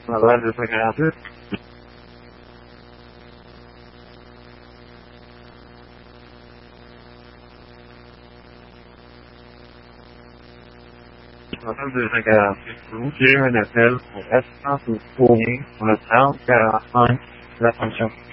Voilà, 248. 248. Vous tirez un appel pour assistance aux fourniers sur le 3045, la fonction.